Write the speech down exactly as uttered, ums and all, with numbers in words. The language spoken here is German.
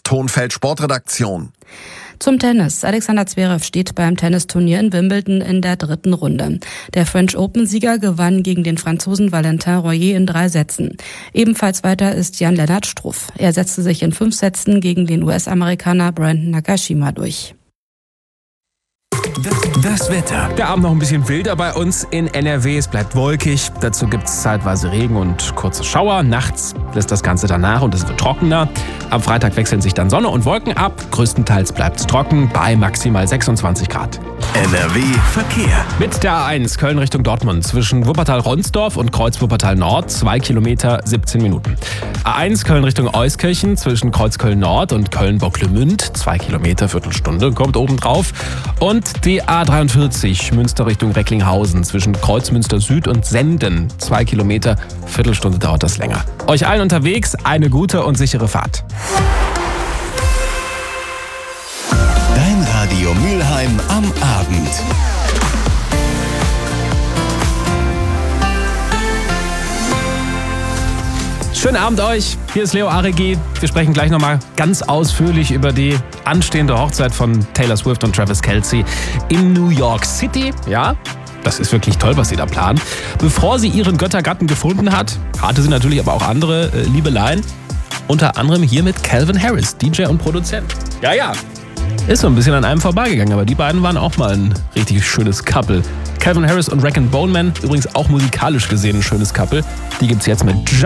Tonfeld Sportredaktion. Zum Tennis. Alexander Zverev steht beim Tennisturnier in Wimbledon in der dritten Runde. Der French Open-Sieger gewann gegen den Franzosen Valentin Royer in drei Sätzen. Ebenfalls weiter ist Jan-Lennart Struff. Er setzte sich in fünf Sätzen gegen den U S-Amerikaner Brandon Nakashima durch. Das, das Wetter. Der Abend noch ein bisschen wilder bei uns in N R W. Es bleibt wolkig. Dazu gibt es zeitweise Regen und kurze Schauer. Nachts lässt das Ganze danach und es wird trockener. Am Freitag wechseln sich dann Sonne und Wolken ab. Größtenteils bleibt es trocken bei maximal sechsundzwanzig Grad. N R W Verkehr. Mit der A eins Köln Richtung Dortmund zwischen Wuppertal-Ronsdorf und Kreuz Wuppertal-Nord zwei Kilometer siebzehn Minuten. A eins Köln Richtung Euskirchen zwischen Kreuz Köln-Nord und Köln-Bocklemünd zwei Kilometer Viertelstunde kommt oben drauf. Und die A dreiundvierzig Münster Richtung Recklinghausen zwischen Kreuzmünster Süd und Senden zwei Kilometer Viertelstunde dauert das länger. Euch allen unterwegs eine gute und sichere Fahrt. Dein Radio Mülheim am Abend. Schönen Abend euch, hier ist Leo Aregi. Wir sprechen gleich nochmal ganz ausführlich über die anstehende Hochzeit von Taylor Swift und Travis Kelce in New York City. Ja, das ist wirklich toll, was sie da planen. Bevor sie ihren Göttergatten gefunden hat, hatte sie natürlich aber auch andere äh, Liebeleien. Unter anderem hier mit Calvin Harris, D J und Produzent. Ja, ja, ist so ein bisschen an einem vorbeigegangen, aber die beiden waren auch mal ein richtig schönes Couple. Calvin Harris und Rag and Bone Man, übrigens auch musikalisch gesehen ein schönes Couple. Die gibt's jetzt mit Ja